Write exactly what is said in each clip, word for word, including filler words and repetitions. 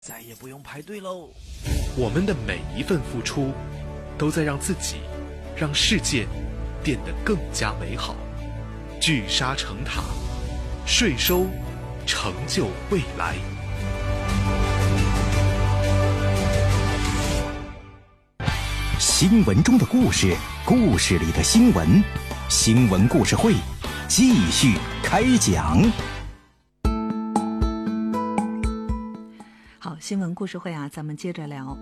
再也不用排队喽。 我们的每一份付出，都在让自己、让世界变得更加美好。聚沙成塔，税收成就未来。 新闻中的故事，故事里的新闻，新闻故事会继续开讲。 好，新闻故事会啊，咱们接着聊。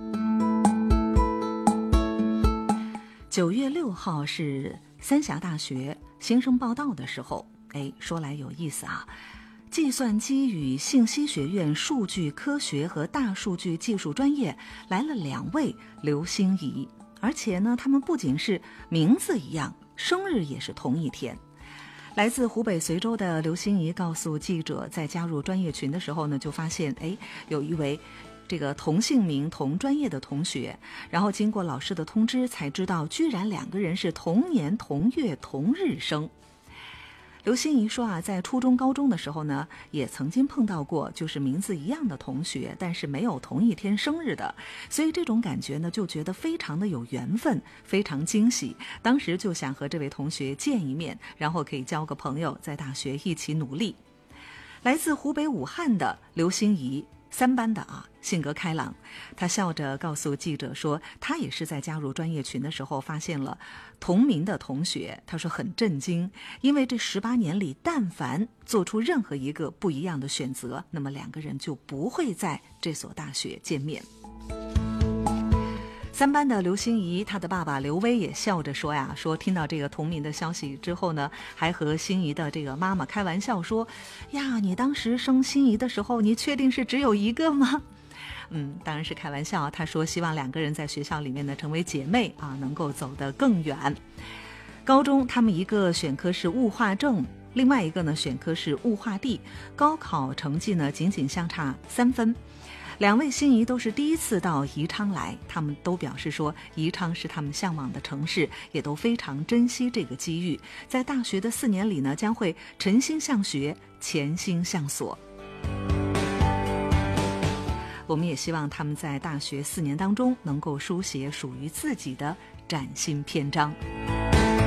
九月六号是三峡大学新生报到的时候，哎，说来有意思啊。计算机与信息学院数据科学和大数据技术专业来了两位刘欣怡，而且呢，他们不仅是名字一样，生日也是同一天。来自湖北随州的刘欣怡告诉记者，在加入专业群的时候呢，就发现哎，有一位这个同姓名同专业的同学，然后经过老师的通知才知道，居然两个人是同年同月同日生。刘欣怡说啊，在初中高中的时候呢，也曾经碰到过就是名字一样的同学，但是没有同一天生日的，所以这种感觉呢，就觉得非常的有缘分，非常惊喜。当时就想和这位同学见一面，然后可以交个朋友，在大学一起努力。来自湖北武汉的刘欣怡，三班的啊，性格开朗。他笑着告诉记者说，他也是在加入专业群的时候发现了同名的同学，他说很震惊，因为这十八年里，但凡做出任何一个不一样的选择，那么两个人就不会在这所大学见面。三班的刘欣怡，她的爸爸刘威也笑着说呀，说听到这个同名的消息之后呢，还和欣怡的这个妈妈开玩笑说，呀，你当时生欣怡的时候，你确定是只有一个吗？嗯，当然是开玩笑。他说希望两个人在学校里面呢成为姐妹啊，能够走得更远。高中他们一个选科是物化政，另外一个呢选科是物化地，高考成绩呢仅仅相差三分。两位欣怡都是第一次到宜昌来，他们都表示说宜昌是他们向往的城市，也都非常珍惜这个机遇，在大学的四年里呢，将会沉心向学，潜心向所。我们也希望他们在大学四年当中能够书写属于自己的崭新篇章。